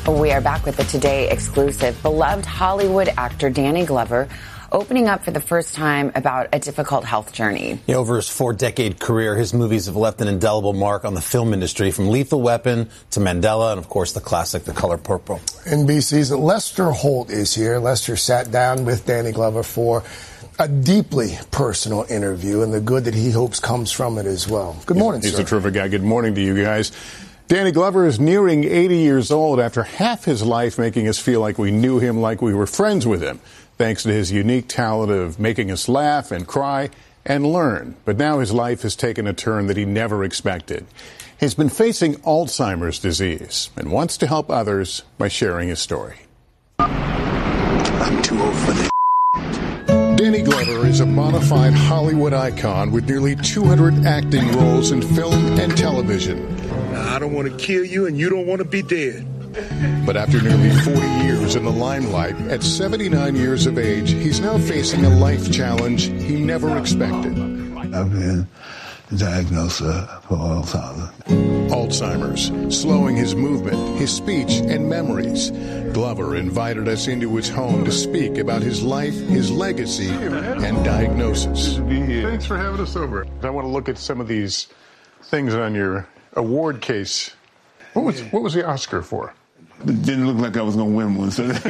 We are back with the Today exclusive. Beloved Hollywood actor Danny Glover opening up for the first time about a difficult health journey. Yeah, over his 4-decade career, his movies have left an indelible mark on the film industry, from Lethal Weapon to Mandela and, of course, the classic The Color Purple. NBC's Lester Holt is here. Lester sat down with Danny Glover for a deeply personal interview, and the good that he hopes comes from it as well. Good morning, sir. He's a terrific guy. Good morning to you guys. Danny Glover is nearing 80 years old after half his life making us feel like we knew him, like we were friends with him, thanks to his unique talent of making us laugh and cry and learn. But now his life has taken a turn that he never expected. He's been facing Alzheimer's disease and wants to help others by sharing his story. I'm too old for this. Danny Glover is a bona fide Hollywood icon with nearly 200 acting roles in film and television. I don't want to kill you, and you don't want to be dead. But after nearly 40 years in the limelight, at 79 years of age, he's now facing a life challenge he never expected. I've been diagnosed for Alzheimer's, slowing his movement, his speech, and memories. Glover invited us into his home to speak about his life, his legacy, and diagnosis. Thanks for having us over. I want to look at some of these things on your award case. What was the Oscar for? It didn't look like I was going to win one. So I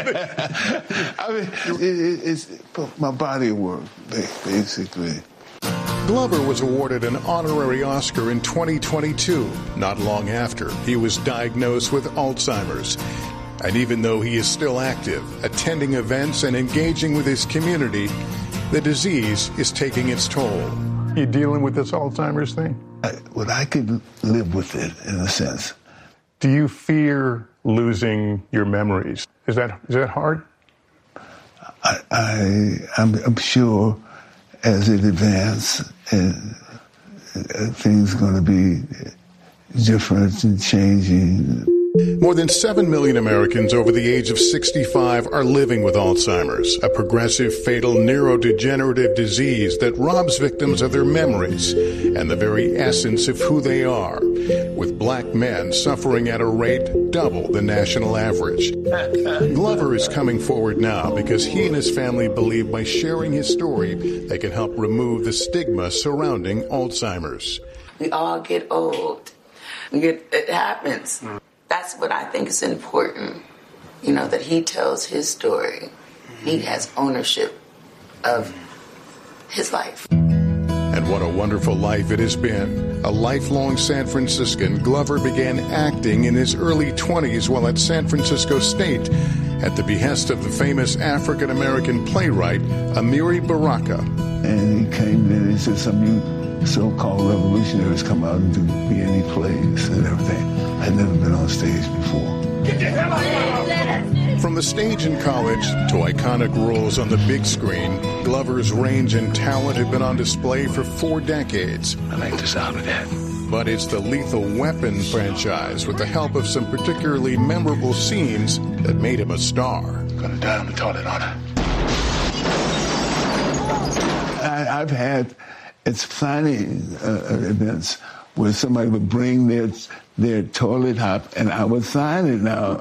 mean, it's my body of work, basically. Glover was awarded an honorary Oscar in 2022, not long after he was diagnosed with Alzheimer's. And even though he is still active, attending events and engaging with his community, the disease is taking its toll. You dealing with this Alzheimer's thing? I could live with it, in a sense. Do you fear losing your memories? Is that hard? I'm sure as it advances, things are going to be different and changing. More than 7 million Americans over the age of 65 are living with Alzheimer's, a progressive, fatal neurodegenerative disease that robs victims of their memories and the very essence of who they are, with black men suffering at a rate double the national average. Glover is coming forward now because he and his family believe by sharing his story, they can help remove the stigma surrounding Alzheimer's. We all get old. It happens. That's what I think is important, that he tells his story. He has ownership of his life. And what a wonderful life it has been. A lifelong San Franciscan, Glover began acting in his early 20s while at San Francisco State at the behest of the famous African-American playwright Amiri Baraka. And he came in and he said, some of you so-called revolutionaries come out and do any plays and everything. I'd never been on stage before. Get the hell out! From the stage in college to iconic roles on the big screen, Glover's range and talent have been on display for 4 decades. I like the sound of that. But it's the Lethal Weapon franchise, with the help of some particularly memorable scenes, that made him a star. I'm gonna die on the toilet, aren't I? I've had signing events where somebody would bring their toilet hop, and I would sign it now.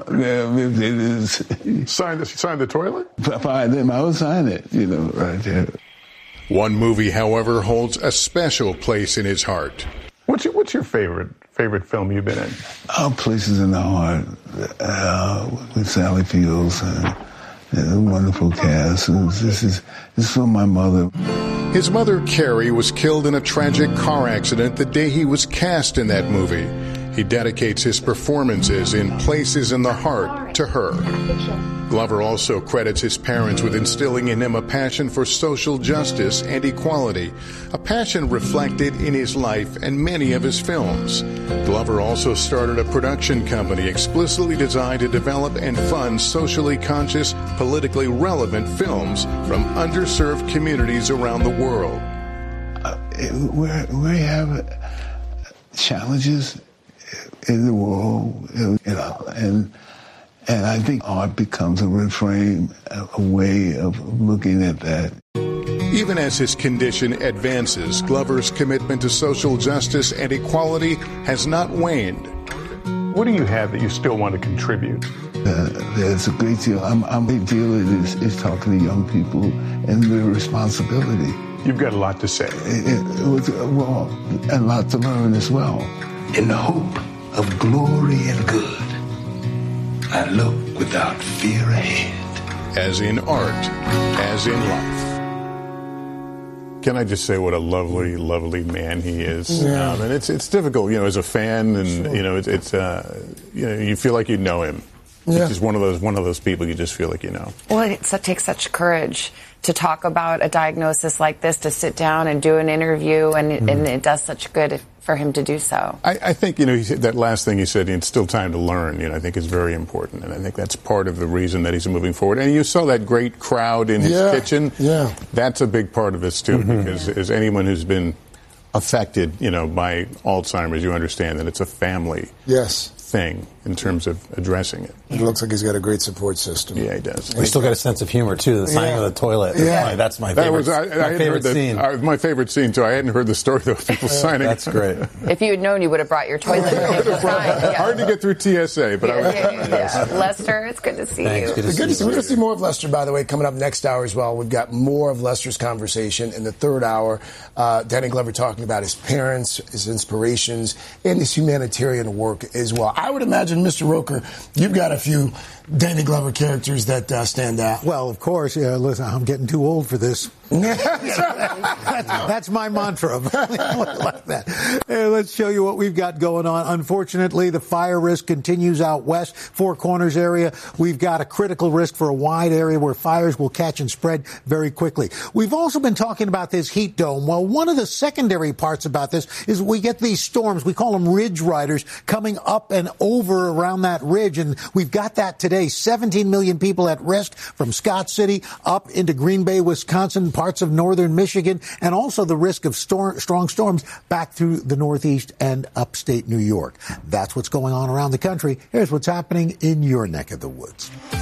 Sign the toilet? By them, I would sign it, right there. One movie, however, holds a special place in his heart. What's your favorite film you've been in? Places in the Heart, with Sally Fields, and a wonderful cast. This is from my mother. His mother, Carrie, was killed in a tragic car accident the day he was cast in that movie. He dedicates his performances in Places in the Heart to her. Glover also credits his parents with instilling in him a passion for social justice and equality, a passion reflected in his life and many of his films. Glover also started a production company explicitly designed to develop and fund socially conscious, politically relevant films from underserved communities around the world. We have challenges in the world, and I think art becomes a reframe, a way of looking at that. Even as his condition advances, Glover's commitment to social justice and equality has not waned. What do you have that you still want to contribute? There's a great deal. A big deal is talking to young people and their responsibility. You've got a lot to say. It was, well, a lot to learn as well. In the hope of glory and good, I look without fear ahead. As in art, as in life. Can I just say what a lovely, lovely man he is? Yeah. And it's difficult, as a fan, and you feel like you know him. Yeah. He's just one of those people you just feel like you know. Well, it takes such courage to talk about a diagnosis like this, to sit down and do an interview, and it does such good for him to do so. I think, that last thing he said, it's still time to learn, I think is very important. And I think that's part of the reason that he's moving forward. And you saw that great crowd in his kitchen. Yeah. That's a big part of this, too, because as anyone who's been affected, by Alzheimer's, you understand that it's a family thing in terms of addressing it. It looks like he's got a great support system. Yeah, he does. We still got a sense of humor, too. The signing of the toilet. Yeah. That's my favorite, favorite scene. My favorite scene, too. I hadn't heard the story, though, of people signing. That's great. If you had known, you would have brought your toilet. Hard to get through TSA, but I was... Lester, it's good to see you. Good to see. We're going to see more of Lester, by the way, coming up next hour as well. We've got more of Lester's conversation in the third hour. Danny Glover talking about his parents, his inspirations, and his humanitarian work as well. I would imagine, Mr. Roker, you've got a few Danny Glover characters that stand out. Well, of course. Listen, I'm getting too old for this. That's my mantra. Like that. Let's show you what we've got going on. Unfortunately, the fire risk continues out west, Four Corners area. We've got a critical risk for a wide area where fires will catch and spread very quickly. We've also been talking about this heat dome. Well, one of the secondary parts about this is we get these storms. We call them ridge riders coming up and over around that ridge. And we've got that today. 17 million people at risk from Scott City up into Green Bay, Wisconsin, parts of northern Michigan, and also the risk of strong storms back through the Northeast and upstate New York. That's what's going on around the country. Here's what's happening in your neck of the woods.